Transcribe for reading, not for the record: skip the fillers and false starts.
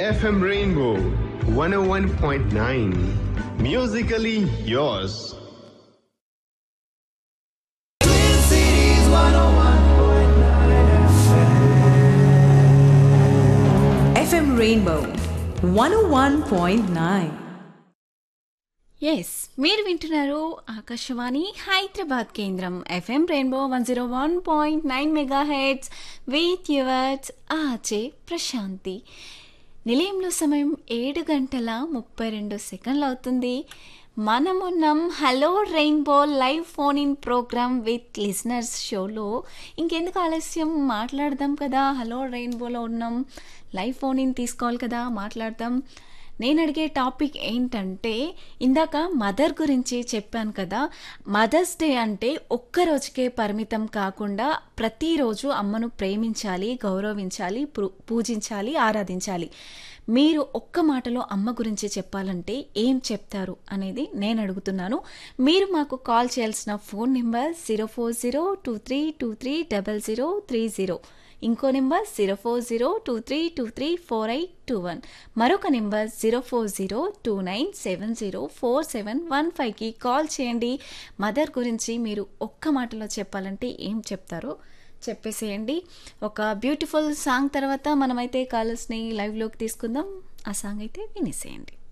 FM Rainbow 101.9. Musically yours. Twin Cities 101.9 FM Rainbow 101.9. Yes మీరు వింటున్నారు ఆకాశవాణి హైదరాబాద్ కేంద్రం FM rainbow 101.9 megahertz with yours ఆచే Prashanti. నిలయంలో సమయం 7:32 అవుతుంది. మనమున్నాం hello rainbow live phone in programme with listeners షోలో. ఇంకెందుకు ఆలస్యం, మాట్లాడదాం కదా. హలో రెయిన్బోలో ఉన్నాం, లైవ్ ఫోన్ ఇన్ తీసుకోవాలి కదా, మాట్లాడదాం. నేను అడిగే టాపిక్ ఏంటంటే, ఇందాక మదర్ గురించి చెప్పాను కదా. మదర్స్ డే అంటే ఒక్కరోజుకే పరిమితం కాకుండా ప్రతిరోజు అమ్మను ప్రేమించాలి, గౌరవించాలి, పూజించాలి, ఆరాధించాలి. మీరు ఒక్క మాటలో అమ్మ గురించి చెప్పాలంటే ఏం చెప్తారు అనేది నేను అడుగుతున్నాను. మీరు మాకు కాల్ చేయాల్సిన ఫోన్ నెంబర్ 04023230030. ఇంకో నెంబర్ 04023234821. మరొక నెంబర్ 04029704715కి కాల్ చేయండి. మదర్ గురించి మీరు ఒక్క మాటలో చెప్పాలంటే ఏం చెప్తారో చెప్పేసేయండి. ఒక బ్యూటిఫుల్ సాంగ్ తర్వాత మనమైతే కాలర్స్ని లైవ్లోకి తీసుకుందాం. ఆ సాంగ్ అయితే వినేసేయండి.